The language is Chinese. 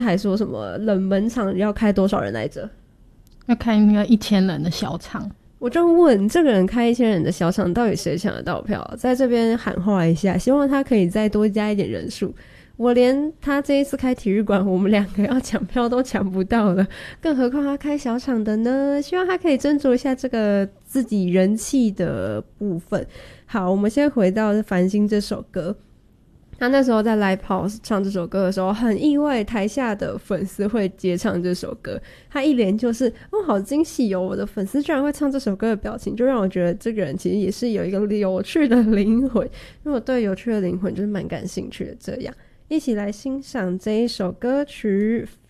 还说什么冷门场要开多少人来着？ 要开那个1000人的小场。 我就问这个人开1000人的小场，到底谁抢得到票？在这边喊话一下，希望他可以再多加一点人数。我连他这一次开体育馆，我们两个要抢票都抢不到了，更何况他开小场的呢？希望他可以斟酌一下这个自己人气的部分。好，我们先回到《繁星》这首歌。他那时候在 Live House 唱这首歌的时候，很意外台下的粉丝会接唱这首歌。他一连就是哦，好惊喜哦！我的粉丝居然会唱这首歌的表情，就让我觉得这个人其实也是有一个有趣的灵魂。因为我对有趣的灵魂就是蛮感兴趣的。这样，一起来欣赏这一首歌曲